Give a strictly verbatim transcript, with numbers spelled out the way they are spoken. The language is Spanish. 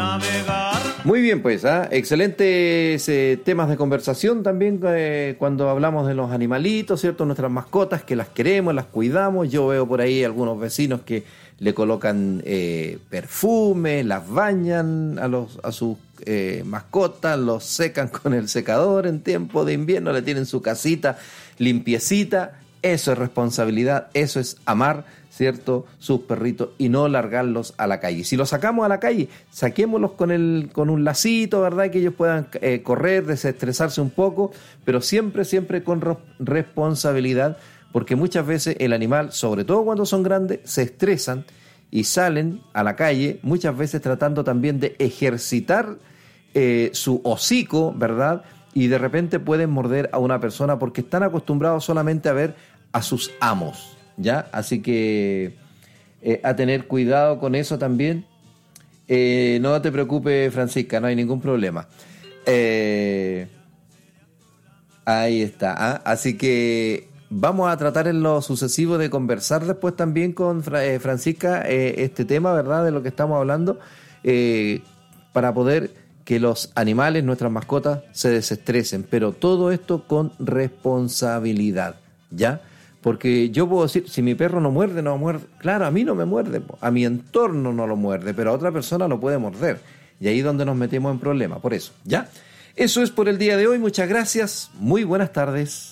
navegar. Muy bien, pues, ¿ah? Excelentes eh, temas de conversación también eh, cuando hablamos de los animalitos, ¿cierto? Nuestras mascotas, que las queremos, las cuidamos. Yo veo por ahí algunos vecinos que le colocan eh, perfume, las bañan a, los, a sus eh, mascotas, los secan con el secador en tiempo de invierno, le tienen su casita limpiecita. Eso es responsabilidad, eso es amar, ¿cierto? Sus perritos y no largarlos a la calle. Si los sacamos a la calle, saquémoslos con el con un lacito, ¿verdad? Que ellos puedan eh, correr, desestresarse un poco, pero siempre, siempre con ro- responsabilidad, porque muchas veces el animal, sobre todo cuando son grandes, se estresan y salen a la calle, muchas veces tratando también de ejercitar eh, su hocico, ¿verdad? Y de repente pueden morder a una persona porque están acostumbrados solamente a ver a sus amos, ¿ya? Así que eh, a tener cuidado con eso también. Eh, no te preocupes, Francisca, no hay ningún problema. Eh, ahí está. ¿ah? Así que vamos a tratar en lo sucesivo de conversar después también con Fra- eh, Francisca eh, este tema, ¿verdad? De lo que estamos hablando, eh, para poder que los animales, nuestras mascotas, se desestresen. Pero todo esto con responsabilidad, ¿ya? Porque yo puedo decir, si mi perro no muerde, no muerde. Claro, a mí no me muerde, a mi entorno no lo muerde, pero a otra persona lo puede morder. Y ahí es donde nos metemos en problemas, por eso, ¿ya? Eso es por el día de hoy, muchas gracias, muy buenas tardes.